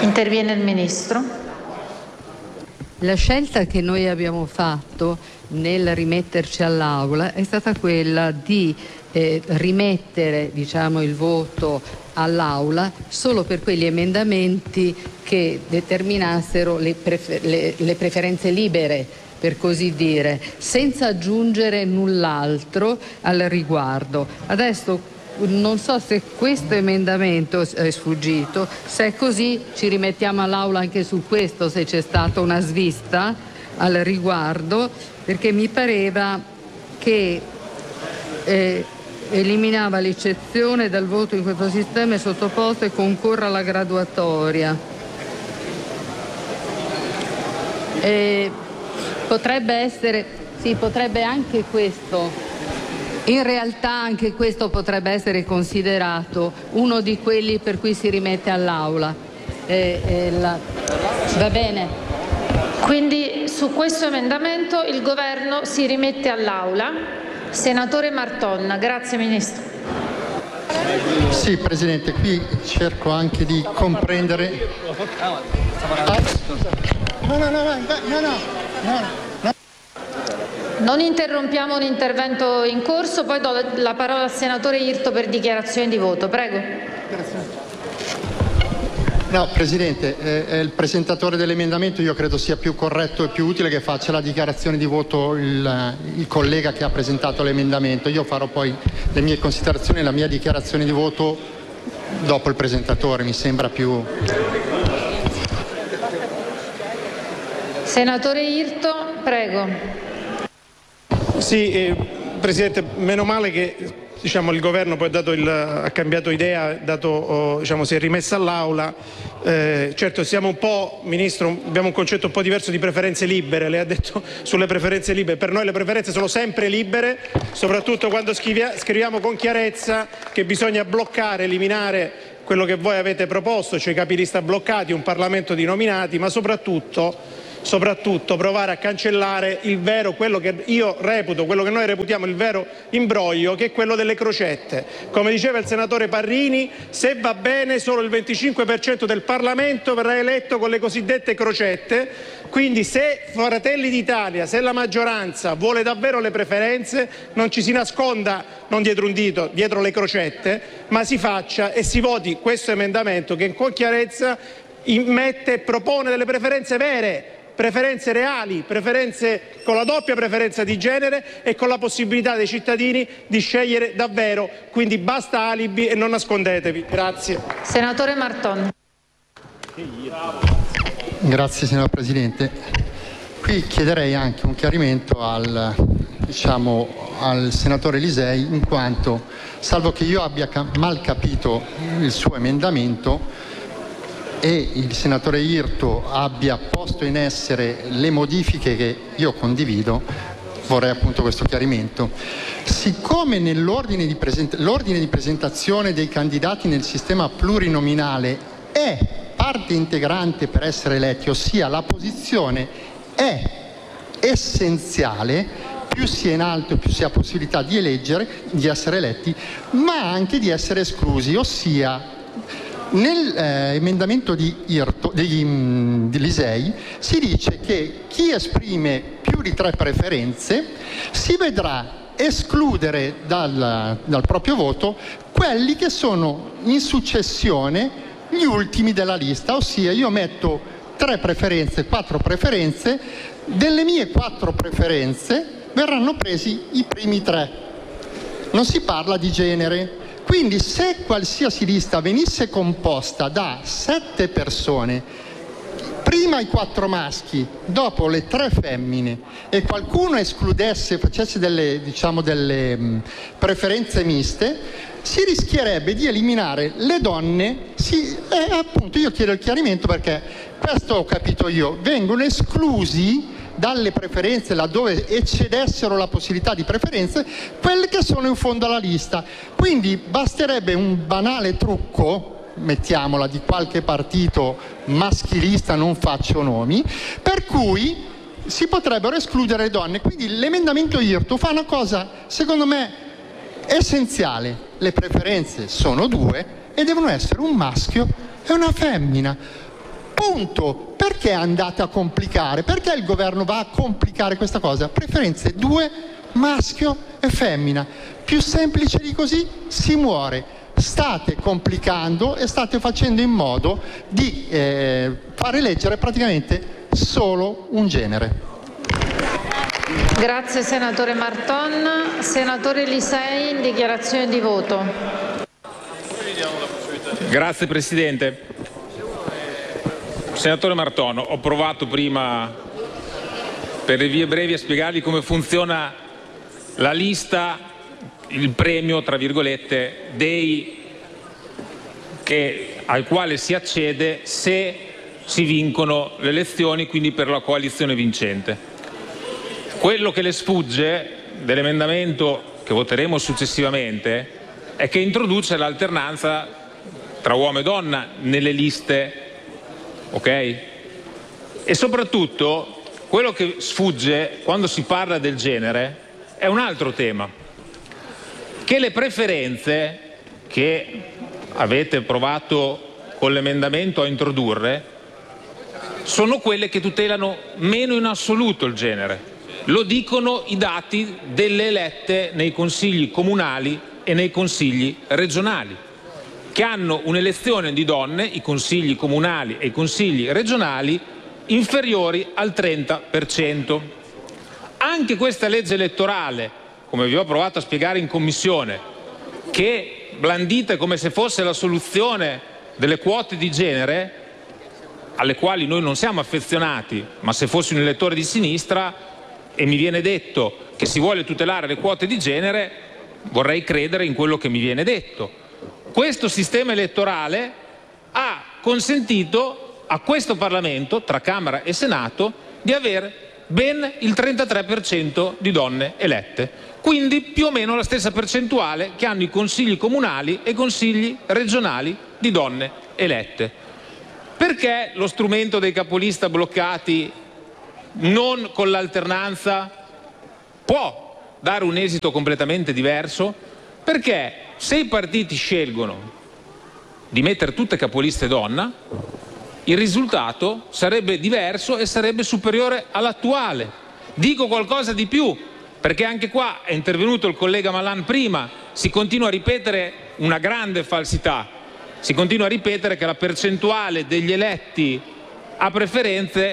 Interviene il Ministro. La scelta che noi abbiamo fatto nel rimetterci all'Aula è stata quella di rimettere, il voto all'Aula solo per quegli emendamenti che determinassero le preferenze libere, per così dire, senza aggiungere null'altro al riguardo. Adesso non so se questo emendamento è sfuggito, se è così ci rimettiamo all'Aula anche su questo, se c'è stata una svista al riguardo, perché mi pareva che eliminava l'eccezione dal voto in questo sistema è sottoposto e concorre alla graduatoria. Potrebbe essere, sì, potrebbe anche questo. In realtà anche questo potrebbe essere considerato uno di quelli per cui si rimette all'Aula. Va bene. Quindi su questo emendamento il Governo si rimette all'Aula. Senatore Marton, grazie Ministro. Sì, Presidente, qui cerco anche di comprendere. No. Non interrompiamo un intervento in corso, poi do la parola al senatore Irto per dichiarazione di voto. Prego. No, Presidente, il presentatore dell'emendamento io credo sia più corretto e più utile che faccia la dichiarazione di voto il collega che ha presentato l'emendamento. Io farò poi le mie considerazioni e la mia dichiarazione di voto dopo il presentatore, mi sembra più... Senatore Irto, prego. Sì, Presidente, meno male che il Governo poi ha cambiato idea, si è rimessa all'Aula. Certo, siamo un po', Ministro, abbiamo un concetto un po' diverso di preferenze libere. Lei ha detto sulle preferenze libere. Per noi le preferenze sono sempre libere, soprattutto quando scriviamo con chiarezza che bisogna bloccare, eliminare quello che voi avete proposto, cioè i capilista bloccati, un Parlamento di nominati, ma soprattutto provare a cancellare quello che noi reputiamo il vero imbroglio, che è quello delle crocette. Come diceva il senatore Parrini, se va bene solo il 25% del Parlamento verrà eletto con le cosiddette crocette. Quindi se Fratelli d'Italia, se la maggioranza vuole davvero le preferenze, non ci si nasconda, non dietro un dito, dietro le crocette, ma si faccia e si voti questo emendamento che con chiarezza propone delle preferenze vere, preferenze reali, preferenze con la doppia preferenza di genere e con la possibilità dei cittadini di scegliere davvero. Quindi basta alibi e non nascondetevi. Grazie. Senatore Marton. Grazie, signor Presidente. Qui chiederei anche un chiarimento al senatore Lisei, in quanto, salvo che io abbia mal capito il suo emendamento, e il senatore Irto abbia posto in essere le modifiche che io condivido, vorrei appunto questo chiarimento. Siccome l'ordine di presentazione dei candidati nel sistema plurinominale è parte integrante per essere eletti, ossia la posizione è essenziale, più si è in alto più si ha possibilità di essere eletti, ma anche di essere esclusi, ossia nell'emendamento di Lisei si dice che chi esprime più di 3 preferenze si vedrà escludere dal proprio voto quelli che sono in successione gli ultimi della lista, ossia io metto 3 preferenze, 4 preferenze, delle mie 4 preferenze verranno presi i primi 3. Non si parla di genere. Quindi se qualsiasi lista venisse composta da 7 persone, prima i 4 maschi, dopo le 3 femmine, e qualcuno facesse delle preferenze miste, si rischierebbe di eliminare le donne. Appunto io chiedo il chiarimento perché, questo ho capito io, vengono esclusi dalle preferenze, laddove eccedessero la possibilità di preferenze, quelle che sono in fondo alla lista. Quindi basterebbe un banale trucco, mettiamola, di qualche partito maschilista, non faccio nomi, per cui si potrebbero escludere le donne. Quindi l'emendamento Irto fa una cosa, secondo me, essenziale. Le preferenze sono 2 e devono essere un maschio e una femmina. punto, perché andate a complicare? Perché il governo va a complicare questa cosa? Preferenze 2, maschio e femmina. Più semplice di così si muore. State complicando e state facendo in modo di far eleggere praticamente solo un genere. Grazie senatore Marton. Senatore Lisei, in dichiarazione di voto. Grazie Presidente. Senatore Marton, ho provato prima per le vie brevi a spiegargli come funziona la lista, il premio, tra virgolette, al quale si accede se si vincono le elezioni, quindi per la coalizione vincente. Quello che le sfugge dell'emendamento che voteremo successivamente è che introduce l'alternanza tra uomo e donna nelle liste, ok? E soprattutto quello che sfugge quando si parla del genere è un altro tema, che le preferenze che avete provato con l'emendamento a introdurre sono quelle che tutelano meno in assoluto il genere. Lo dicono i dati delle elette nei consigli comunali e nei consigli regionali, che hanno un'elezione di donne, i consigli comunali e i consigli regionali, inferiori al 30%. Anche questa legge elettorale, come vi ho provato a spiegare in Commissione, che blandite come se fosse la soluzione delle quote di genere, alle quali noi non siamo affezionati, ma se fossi un elettore di sinistra e mi viene detto che si vuole tutelare le quote di genere, vorrei credere in quello che mi viene detto. Questo sistema elettorale ha consentito a questo Parlamento, tra Camera e Senato, di avere ben il 33% di donne elette, quindi più o meno la stessa percentuale che hanno i consigli comunali e i consigli regionali di donne elette. Perché lo strumento dei capolista bloccati non con l'alternanza può dare un esito completamente diverso? Perché se i partiti scelgono di mettere tutte capoliste donna, il risultato sarebbe diverso e sarebbe superiore all'attuale. Dico qualcosa di più, perché anche qua è intervenuto il collega Malan prima, si continua a ripetere una grande falsità, si continua a ripetere che la percentuale degli eletti a preferenze